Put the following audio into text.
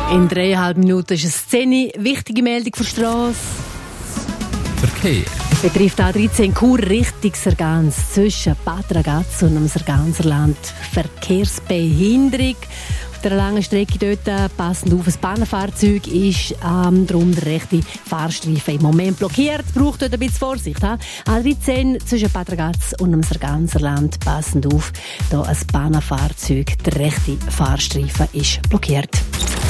In 3,5 Minuten ist es 10 Uhr. Wichtige Meldung von Strasse. Verkehr. Betrifft A13 Chur Richtung Sargans zwischen Bad Ragaz und dem Sarganserland. Verkehrsbehinderung. Auf der langen Strecke dort, passend auf ein Bahnfahrzeug, ist darum der rechte Fahrstreifen im Moment blockiert. Braucht dort ein bisschen Vorsicht. A13 zwischen Bad Ragaz und dem Sarganserland, passend auf, da ein Bahnfahrzeug. Der rechte Fahrstreifen ist blockiert.